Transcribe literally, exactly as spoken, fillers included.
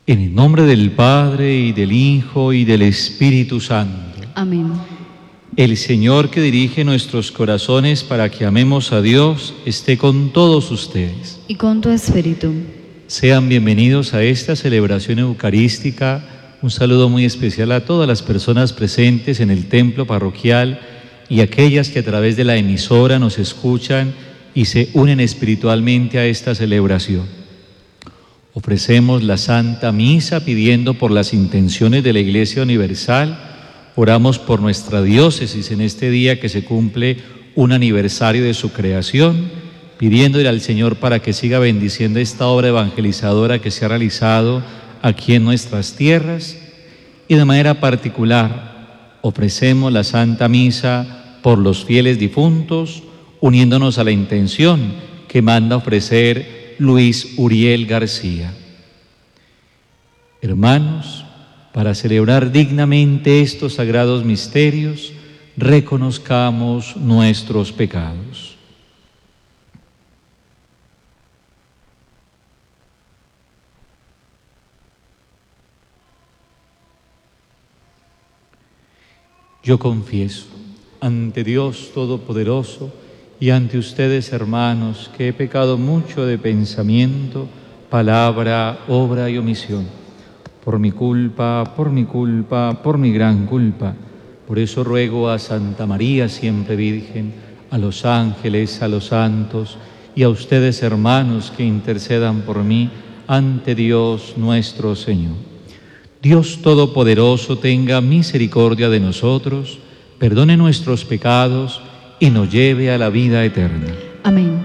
En el nombre del Padre, y del Hijo, y del Espíritu Santo. Amén. El Señor que dirige nuestros corazones para que amemos a Dios, esté con todos ustedes. Y con tu espíritu. Sean bienvenidos a esta celebración eucarística. Un saludo muy especial a todas las personas presentes en el templo parroquial y aquellas que a través de la emisora nos escuchan y se unen espiritualmente a esta celebración. Ofrecemos la Santa Misa pidiendo por las intenciones de la Iglesia Universal. Oramos por nuestra diócesis en este día que se cumple un aniversario de su creación, pidiéndole al Señor para que siga bendiciendo esta obra evangelizadora que se ha realizado aquí en nuestras tierras. Y de manera particular ofrecemos la Santa Misa por los fieles difuntos, uniéndonos a la intención que manda ofrecer Luis Uriel García. Hermanos, para celebrar dignamente estos sagrados misterios, reconozcamos nuestros pecados. Yo confieso ante Dios Todopoderoso y ante ustedes, hermanos, que he pecado mucho de pensamiento, palabra, obra y omisión. Por mi culpa, por mi culpa, por mi gran culpa. Por eso ruego a Santa María, siempre Virgen, a los ángeles, a los santos y a ustedes, hermanos, que intercedan por mí ante Dios nuestro Señor. Dios Todopoderoso tenga misericordia de nosotros, perdone nuestros pecados y nos lleve a la vida eterna. Amén.